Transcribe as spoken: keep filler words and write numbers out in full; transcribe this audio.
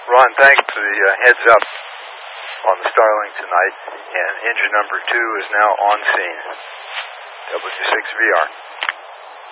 Ron, thanks for the uh, heads up on the Starlink tonight, and engine number two is now on scene. W six V R.